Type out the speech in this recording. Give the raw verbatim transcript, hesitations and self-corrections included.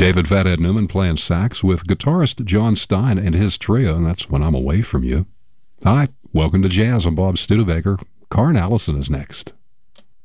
David Fathead Newman playing sax with guitarist John Stein and his trio, and that's When I'm Away From You. Hi, welcome to Jazz. I'm Bob Studebaker. Carn Allison is next.